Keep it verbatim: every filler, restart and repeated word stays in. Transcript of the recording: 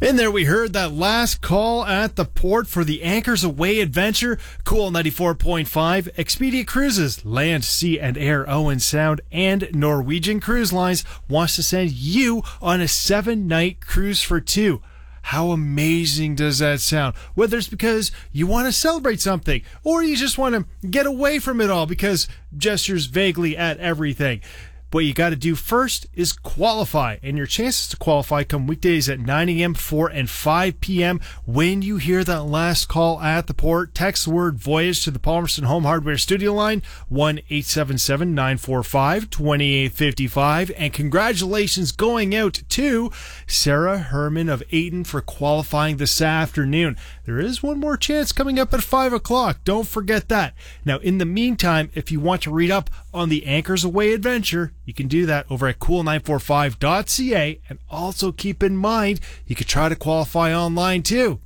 And there we heard that last call at the port for the Anchors Away adventure. Cool ninety-four point five, Expedia Cruises, Land, Sea and Air, Owen Sound, and Norwegian Cruise Lines wants to send you on a seven-night cruise for two. How amazing does that sound? Whether it's because you want to celebrate something or you just want to get away from it all because gestures vaguely at everything. What you got to do first is qualify, and your chances to qualify come weekdays at nine a.m., four, and five p.m. When you hear that last call at the port, text the word Voyage to the Palmerston Home Hardware studio line, one eight seven seven, nine four five, two eight five five, and congratulations going out to Sarah Herman of Ayton for qualifying this afternoon. There is one more chance coming up at five o'clock. Don't forget that. Now, in the meantime, if you want to read up on the Anchors Away adventure, you can do that over at cool nine four five dot c a, and also keep in mind you could try to qualify online too.